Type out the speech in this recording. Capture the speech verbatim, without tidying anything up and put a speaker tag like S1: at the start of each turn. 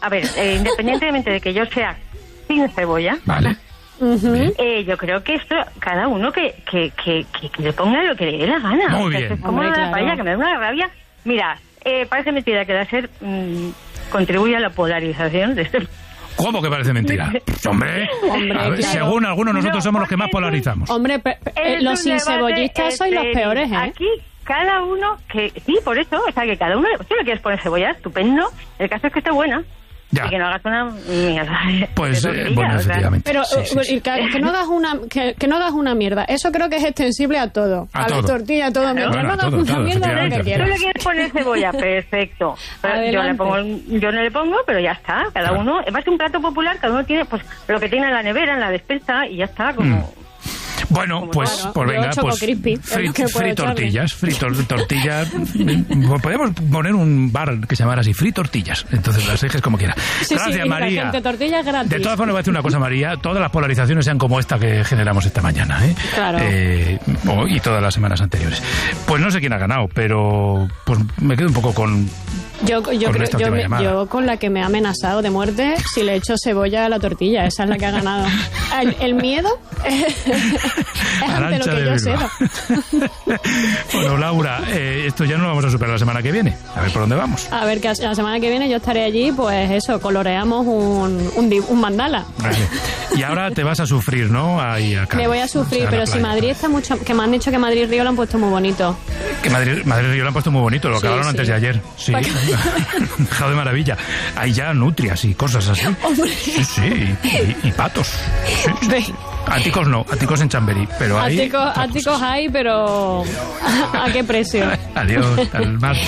S1: a ver, eh, independientemente de que yo sea sin cebolla,
S2: vale.
S3: Uh-huh.
S1: eh, yo creo que esto, cada uno que, que, que, que, que le ponga lo que le dé la gana.
S2: Muy
S1: o sea,
S2: bien.
S1: es como
S3: Hombre,
S1: una
S3: claro.
S1: paella que me da una rabia. Mira, eh, parece mentira que la SER mmm, contribuye a la polarización de este...
S2: ¿Cómo que parece mentira? Hombre,
S3: Hombre,
S2: a ver,
S3: claro.
S2: según algunos nosotros
S1: No,
S2: somos los que más
S1: porque es un-
S2: polarizamos.
S3: Hombre, pe- pe- eh,
S1: Es
S3: los
S1: un
S3: sin
S1: debate
S3: cebollistas sois los
S1: estéril.
S3: peores, ¿eh?
S1: Aquí cada uno que... Sí, por eso, o sea, que cada uno... Si le quieres poner cebolla, estupendo. El caso es que esté buena.
S2: Ya.
S1: Y que no hagas una mierda.
S2: Pues,
S1: de
S2: eh,
S1: tortilla,
S2: bueno,
S1: o sea.
S2: efectivamente.
S3: Pero
S2: Sí, sí,
S3: uh,
S2: sí.
S3: Que, que no hagas una que, que no hagas una mierda. Eso creo que es extensible a todo.
S2: A
S3: A,
S2: todo.
S3: la tortilla, a todo. Mientras
S2: Bueno,
S3: no
S2: a
S3: hagas
S2: todo,
S3: una
S2: todo,
S3: mierda, lo que
S2: efectivamente.
S1: ¿Tú
S3: quieras.
S1: le quieres poner cebolla? Perfecto. Pero yo, le
S3: Adelante.
S1: pongo, yo no le pongo, pero ya está. Cada
S2: Claro.
S1: uno... Es más, un plato popular, cada uno tiene pues lo que tiene en la nevera, en la despensa, y ya está, como...
S2: Mm. Bueno,
S1: Como
S2: pues,
S3: claro,
S2: pues
S3: yo
S2: venga,
S3: Choco
S2: pues
S3: Crispy, es
S2: fri-
S3: lo que puedo
S2: free
S3: echarle.
S2: tortillas, free tor- tortillas. Podemos poner un bar que se llamara así, free tortillas. Entonces las dejes como quiera.
S3: Sí,
S2: Gracias,
S3: sí,
S2: María.
S3: gente, tortillas gratis.
S2: De todas formas, voy a decir una cosa, María. Todas las polarizaciones sean como esta que generamos esta mañana, ¿eh?
S3: Claro.
S2: Eh, o- y todas las semanas anteriores. Pues no sé quién ha ganado, pero pues me quedo un poco con...
S3: Yo, yo,
S2: con
S3: creo,
S2: esta
S3: yo,
S2: última
S3: me-
S2: llamada.
S3: yo con la que me ha amenazado de muerte, si le echo cebolla a la tortilla, esa es la que ha ganado. El, el miedo es ante lo
S2: Arantxa
S3: que
S2: de
S3: yo
S2: Bilbao.
S3: cedo.
S2: Bueno, Laura, eh, esto ya no lo vamos a superar la semana que viene. A ver por dónde vamos.
S3: A ver, que la semana que viene yo estaré allí, pues eso, coloreamos un, un, di- un mandala.
S2: Vale. Y ahora te vas a sufrir, ¿no? Ahí a Cádiz.
S3: Me voy a sufrir,
S2: O sea, a la
S3: pero si
S2: playa.
S3: Madrid está mucho... Que me han dicho que Madrid y Río lo han puesto muy bonito.
S2: Que Madrid, Madrid Río lo han puesto muy bonito, lo
S3: Sí,
S2: acabaron
S3: sí.
S2: antes de ayer. Sí,
S3: ¿Para qué?
S2: dejado de maravilla. Hay ya nutrias y cosas así. Sí, sí, y, y- y patos. Sí, sí,
S3: Ve.
S2: sí. Áticos no, áticos en Chamberí, pero hay...
S3: Áticos,
S2: otras
S3: áticos
S2: cosas.
S3: hay, pero ¿a qué precio?
S2: Adiós, al mar.